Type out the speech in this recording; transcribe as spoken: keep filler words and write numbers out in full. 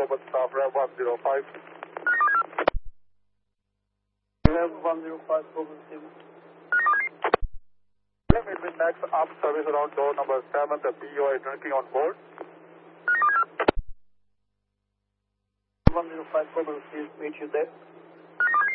Global Staff, Rev one zero five. Rev one zero five, Global Civil. It will next up service around door number seven, the P O I drinking on board. one zero five, Global Civil, meet you there.